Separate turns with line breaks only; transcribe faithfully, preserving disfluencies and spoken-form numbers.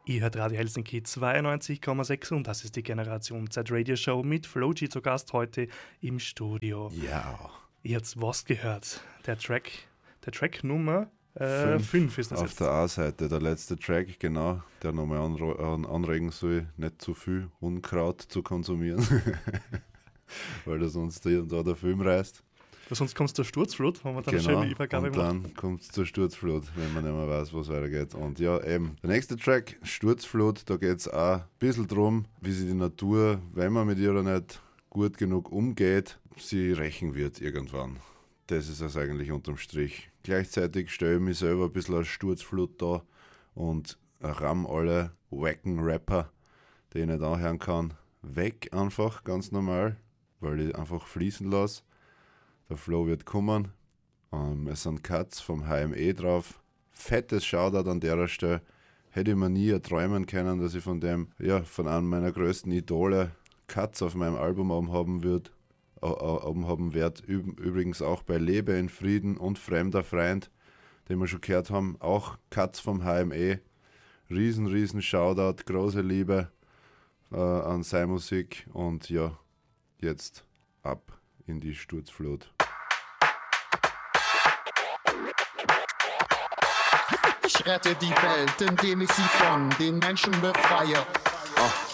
Ihr hört Radio Helsinki zweiundneunzig Komma sechs und das ist die Generation Z Radio Show mit Floji zu Gast heute im Studio.
Ja.
Ihr habt was gehört. Der Track, der Track Nummer äh, fünf ist das
auf
jetzt.
der A-Seite, der letzte Track, genau, der nochmal anre- an, anregen soll, nicht zu viel Unkraut zu konsumieren, weil das sonst hier und da der Film reißt.
Weil sonst kommt es zur Sturzflut, wenn man dann
Genau,
eine schöne Übergabe
und
macht.
dann kommt es zur Sturzflut, wenn man nicht mehr weiß, was weitergeht. Und ja, eben, der nächste Track, Sturzflut, da geht es auch ein bisschen drum, wie sich die Natur, wenn man mit ihr nicht gut genug umgeht, sie rächen wird irgendwann. Das ist es eigentlich unterm Strich. Gleichzeitig stelle ich mich selber ein bisschen als Sturzflut da und ramm alle wacken Rapper, die ich nicht anhören kann, weg einfach, ganz normal, weil ich einfach fließen lasse. Der Flow wird kommen. Um, es sind Cuts vom H M E drauf. Fettes Shoutout an der Stelle. Hätte ich mir nie erträumen können, dass ich von dem, ja, von einem meiner größten Idole Cuts auf meinem Album oben haben wird. Oben haben wird. Übrigens auch bei Lebe in Frieden und Fremder Freund, den wir schon gehört haben. Auch Cuts vom H M E. Riesen, riesen Shoutout, große Liebe äh, an seine Musik. Und ja, jetzt ab in die Sturzflut.
Ich rette die Welt, indem ich sie von den Menschen befreie. Oh.